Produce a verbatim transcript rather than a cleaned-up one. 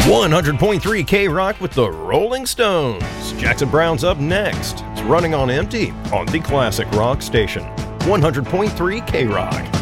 one hundred point three K Rock with the Rolling Stones. Jackson Browne's up next. It's Running on Empty on the Classic Rock Station. one hundred point three K Rock.